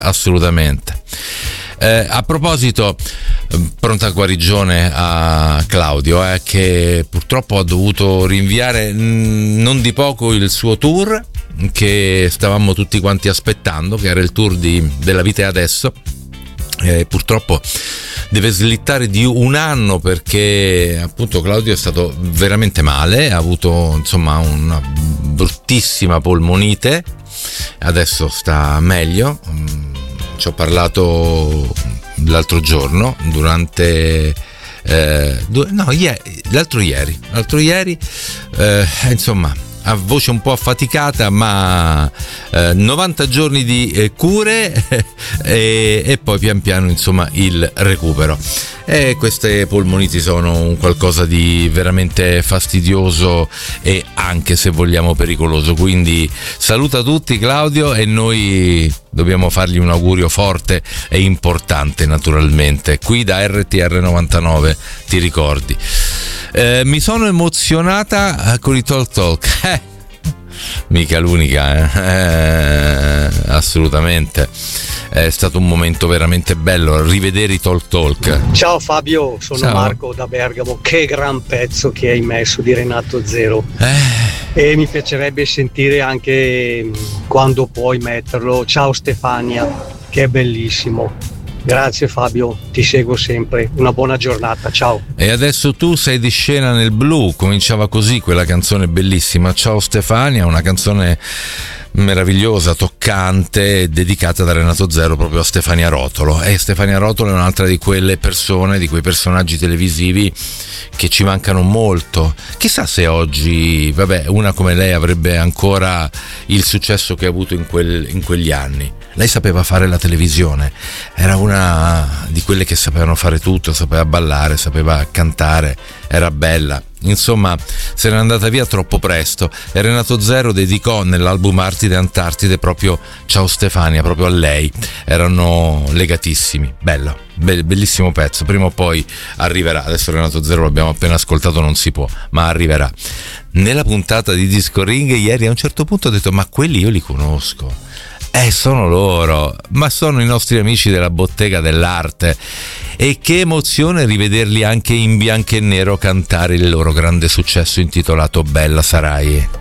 assolutamente. A proposito, pronta guarigione a Claudio, che purtroppo ha dovuto rinviare non di poco il suo tour che stavamo tutti quanti aspettando, che era il tour della Vita e Adesso. Purtroppo deve slittare di un anno perché appunto Claudio è stato veramente male, ha avuto insomma una bruttissima polmonite, adesso sta meglio. Ci ho parlato l'altro giorno durante l'altro ieri, insomma, a voce un po' affaticata, ma 90 giorni di cure e poi pian piano insomma il recupero. E queste polmoniti sono un qualcosa di veramente fastidioso e anche, se vogliamo, pericoloso. Quindi saluta tutti Claudio, e noi dobbiamo fargli un augurio forte e importante, naturalmente, qui da RTR 99, ti ricordi. Mi sono emozionata con i Talk. Mica l'unica, assolutamente. È stato un momento veramente bello rivedere i Talk. Ciao Fabio, sono Ciao. Marco da Bergamo. Che gran pezzo che hai messo di Renato Zero. E mi piacerebbe sentire anche quando puoi metterlo. Ciao Stefania, che è bellissimo. Grazie Fabio, ti seguo sempre. Una buona giornata, ciao. E adesso tu sei di scena nel blu, cominciava così quella canzone bellissima. Ciao Stefania, una canzone meravigliosa, toccante, dedicata da Renato Zero proprio a Stefania Rotolo. E Stefania Rotolo è un'altra di quelle persone, di quei personaggi televisivi che ci mancano molto. Chissà se oggi, una come lei avrebbe ancora il successo che ha avuto in quegli anni. Lei sapeva fare la televisione, era una di quelle che sapevano fare tutto, sapeva ballare, sapeva cantare, era bella. Insomma, se n'è andata via troppo presto, e Renato Zero dedicò nell'album Artide Antartide proprio Ciao Stefania, proprio a lei. Erano legatissimi. Bellissimo pezzo. Prima o poi arriverà. Adesso Renato Zero l'abbiamo appena ascoltato, non si può, ma arriverà. Nella puntata di Disco Ring ieri a un certo punto ho detto: ma quelli io li conosco. Sono loro, ma sono i nostri amici della Bottega dell'Arte, e che emozione rivederli anche in bianco e nero cantare il loro grande successo intitolato Bella Sarai.